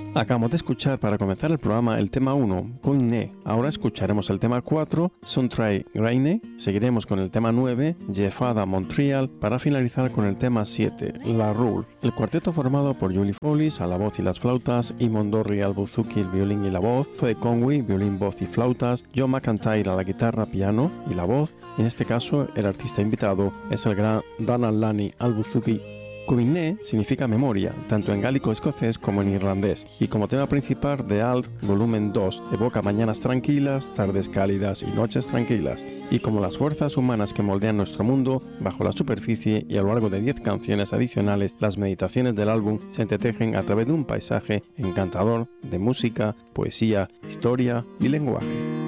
Acabamos de escuchar para comenzar el programa el tema 1, Cogne. Ahora escucharemos el tema 4, Sontray Graine. Seguiremos con el tema 9, Jeffada Montreal, para finalizar con el tema 7, La Rule. El cuarteto formado por Julie Follis a la voz y las flautas, Eamon Dorry al buzuki, el violín y la voz, Zoe Conway, violín, voz y flautas, John McIntyre a la guitarra, piano y la voz. En este caso, el artista invitado es el gran Donald Lani al buzuki. Covinne significa memoria, tanto en gálico escocés como en irlandés, y como tema principal de Alt, volumen 2, evoca mañanas tranquilas, tardes cálidas y noches tranquilas, y como las fuerzas humanas que moldean nuestro mundo, bajo la superficie y a lo largo de 10 canciones adicionales, las meditaciones del álbum se entretejen a través de un paisaje encantador de música, poesía, historia y lenguaje.